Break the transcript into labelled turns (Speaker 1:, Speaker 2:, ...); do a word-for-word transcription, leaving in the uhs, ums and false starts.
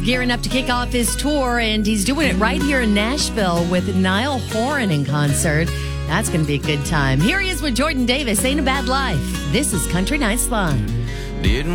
Speaker 1: Gearing up to kick off his tour, and he's doing it right here in Nashville with Niall Horan in concert. That's going to be a good time. Here he is with Jordan Davis. Ain't a Bad Life. This is Country Nights Live.
Speaker 2: Didn't